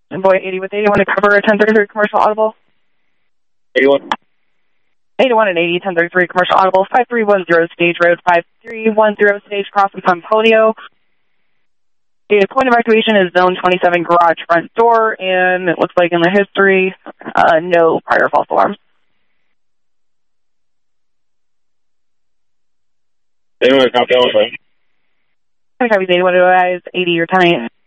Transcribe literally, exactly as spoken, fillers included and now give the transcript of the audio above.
Boy eighty with eighty-one to cover a ten thirty-three commercial audible. eighty-one. eighty-one and eighty, ten thirty-three commercial audible, five three one zero Stage Road, five three one zero Stage crossing from Podio. The point of activation is zone twenty-seven garage front door, and it looks like in the history, uh, no prior false alarms. Anyone copy all the Copies eighty-one to eighty, your ten eight.